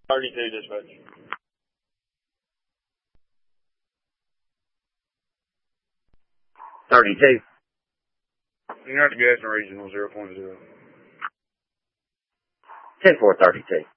32 dispatch. You're at the Gadsden Regional 0.0. 10-4-32.